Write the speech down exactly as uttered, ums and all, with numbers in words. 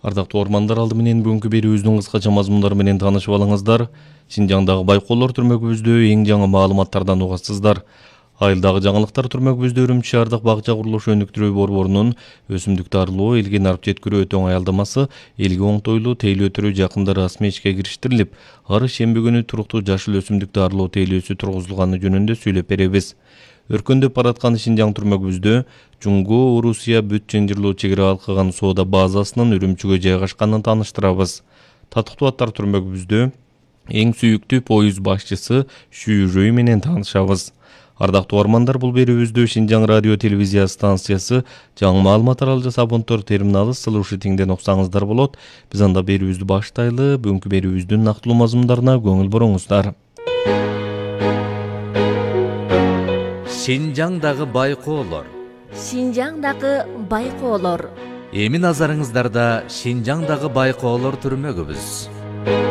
Ардактуу ормандар, алды менен бүгүнкү берүүбүздүн кыскача мазмундары менен таанышып алыңыздар. Шинжаңдагы байкоолор түрмөгүбүздө эң жаңы маалыматтардан угасыздар. Айылдагы жаңылыктар түрмөгүбүздө Үрүмчү шаардык бакча курулуш өнүктүрүү борборунун өсүмдүк дарылоо, элге нарып жеткирүү өтө аялдамасы элге оңтойлуу тейлөө түрү жакында расмий ишке кириштирилип, ары шемби күнү туруктуу жашыл өсүмдүк дарылоо тейлөөсү тургузулганы жөнүндө сүйлөп беребиз. Өркөндөп бараткан Шинжаң түрмөгүбүздө Жуңго Орусия бүт чынжырлоо чек ара алкаган соода базасынын Үрүмчүгө жайгашканын тааныштырабыз. Татыктуу аттар түрмөгүбүздө эң сүйүктүү поюз башчысы Шүйрөй менен таанышабыз. Ардактуу ормандар, бул берүүбүздө Шинжаң радио телевизия станциясы жаңы маалымат аралжа абонттор терминалы слушатиңден уксаңыздар болот. Биз анда берүүбүздү баштайлы. Бүгүнкү берүүбүздүн нактылуу мазмундарына көңүл буруңуздар. Шинжаңдагы байкоолор. Шинжаңдагы байкоолор. Эми назарыңыздарда Шинжаңдагы байкоолор түрмөгүбүз.